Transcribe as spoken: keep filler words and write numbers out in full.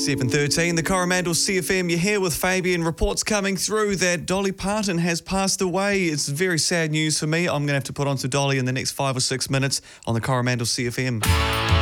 seven thirteen, the Coromandel C F M. You're here with Fabian. Reports coming through that Dolly Parton has passed away. It's very sad news for me. I'm going to have to put on to Dolly in the next five or six minutes on the Coromandel C F M.